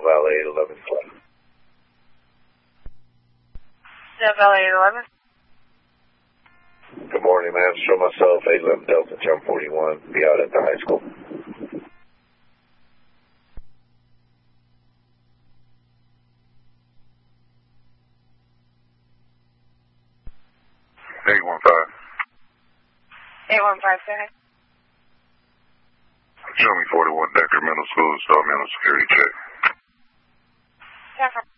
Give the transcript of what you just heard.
Valley 811. Del Valley 811. Good morning, ma'am. Show myself 811 Delta Jump 41. Be out at the high school. 815, go ahead. Show me 41 Decker Middle School, Mental Security Check. Decker.